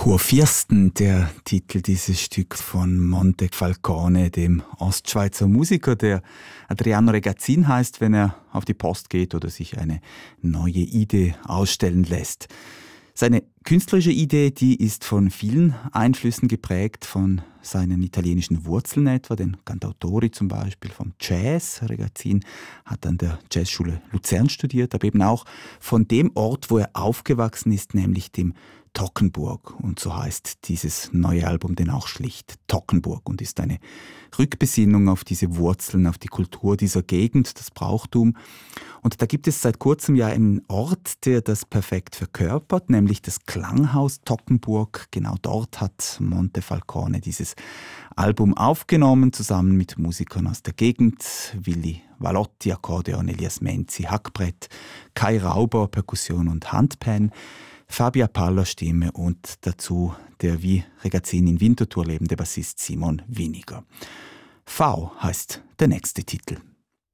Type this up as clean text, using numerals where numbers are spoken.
Kurfürsten, der Titel dieses Stück von Montefalcone, dem Ostschweizer Musiker, der Adriano Regazin heißt, wenn er auf die Post geht oder sich eine neue Idee ausstellen lässt. Seine künstlerische Idee, die ist von vielen Einflüssen geprägt, von seinen italienischen Wurzeln etwa, den Cantautori zum Beispiel, vom Jazz. Regazin hat an der Jazzschule Luzern studiert, aber eben auch von dem Ort, wo er aufgewachsen ist, nämlich dem Toggenburg. Und so heißt dieses neue Album denn auch schlicht Toggenburg und ist eine Rückbesinnung auf diese Wurzeln, auf die Kultur dieser Gegend, das Brauchtum. Und da gibt es seit kurzem ja einen Ort, der das perfekt verkörpert, nämlich das Klanghaus Toggenburg. Genau dort hat Montefalcone dieses Album aufgenommen, zusammen mit Musikern aus der Gegend, Willi Valotti, Akkordeon, Elias Menzi, Hackbrett, Kai Rauber, Perkussion und Handpan, Fabia Paller Stimme und dazu der wie Regazin in Winterthur lebende Bassist Simon Winiger. V heißt der nächste Titel.